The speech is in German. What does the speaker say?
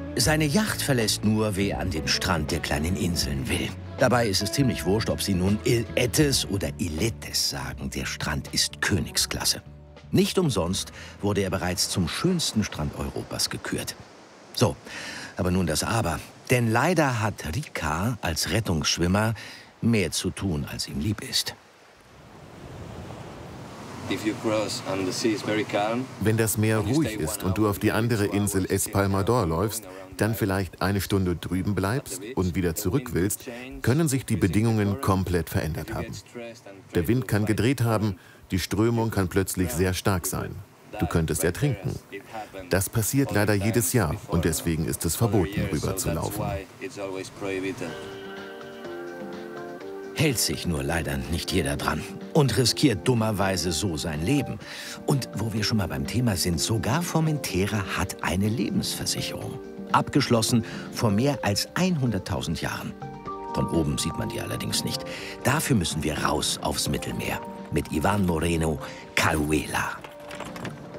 Seine Yacht verlässt nur, wer an den Strand der kleinen Inseln will. Dabei ist es ziemlich wurscht, ob sie nun Il Etes oder Iletes sagen. Der Strand ist Königsklasse. Nicht umsonst wurde er bereits zum schönsten Strand Europas gekürt. So, aber nun das Aber. Denn leider hat Ricard als Rettungsschwimmer mehr zu tun, als ihm lieb ist. Wenn das Meer ruhig ist und du auf die andere Insel Espalmador läufst, dann vielleicht eine Stunde drüben bleibst und wieder zurück willst, können sich die Bedingungen komplett verändert haben. Der Wind kann gedreht haben, die Strömung kann plötzlich sehr stark sein. Du könntest ertrinken. Das passiert leider jedes Jahr und deswegen ist es verboten, rüber zu laufen. Hält sich nur leider nicht jeder dran und riskiert dummerweise so sein Leben. Und wo wir schon mal beim Thema sind, sogar Formentera hat eine Lebensversicherung. Abgeschlossen vor mehr als 100.000 Jahren. Von oben sieht man die allerdings nicht. Dafür müssen wir raus aufs Mittelmeer mit Ivan Moreno, Caruela.